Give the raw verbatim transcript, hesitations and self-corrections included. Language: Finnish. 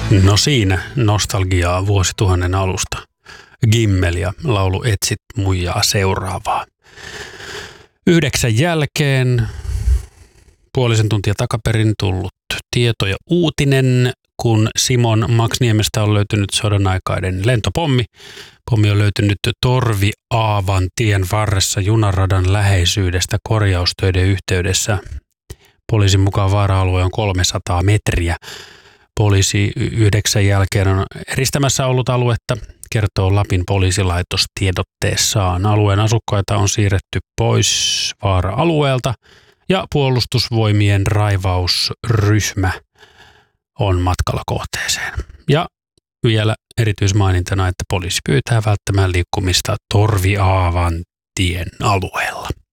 No siinä nostalgiaa vuosituhannen alusta. Gimmel ja laulu Etsit muijaa seuraavaa. Yhdeksän jälkeen puolisen tuntia takaperin tullut tieto ja uutinen, kun Simon Maksniemestä on löytynyt sodan aikainen lentopommi. Pommi on löytynyt Torvi-Aavan tien varressa junaradan läheisyydestä korjaustöiden yhteydessä. Poliisin mukaan vaara-alue on kolmesataa metriä. Poliisi yhdeksän jälkeen on eristämässä ollut aluetta, kertoo Lapin poliisilaitos tiedotteessaan. Alueen asukkaita on siirretty pois vaara-alueelta ja puolustusvoimien raivausryhmä on matkalla kohteeseen. Ja vielä erityismainintana, että poliisi pyytää välttämään liikkumista Torvi-Aavan tien alueella.